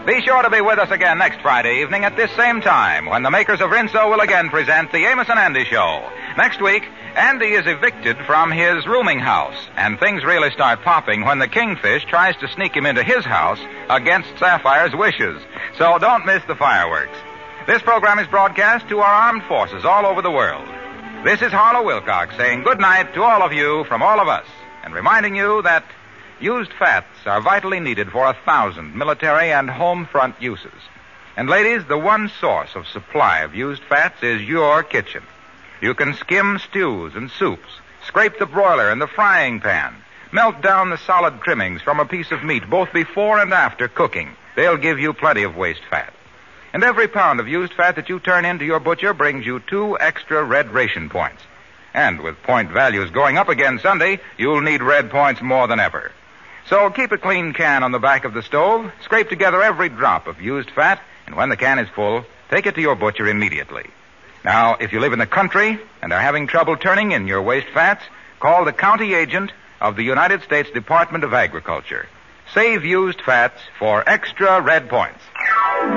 Be sure to be with us again next Friday evening at this same time when the makers of Rinso will again present the Amos and Andy Show. Next week, Andy is evicted from his rooming house, and things really start popping when the kingfish tries to sneak him into his house against Sapphire's wishes. So don't miss the fireworks. This program is broadcast to our armed forces all over the world. This is Harlow Wilcox saying good night to all of you from all of us, and reminding you that used fats are vitally needed for 1,000 military and home front uses. And ladies, the one source of supply of used fats is your kitchen. You can skim stews and soups, scrape the broiler and the frying pan, melt down the solid trimmings from a piece of meat both before and after cooking. They'll give you plenty of waste fat. And every pound of used fat that you turn into your butcher brings you 2 extra red ration points. And with point values going up again Sunday, you'll need red points more than ever. So keep a clean can on the back of the stove, scrape together every drop of used fat, and when the can is full, take it to your butcher immediately. Now, if you live in the country and are having trouble turning in your waste fats, call the county agent of the United States Department of Agriculture. Save used fats for extra red points.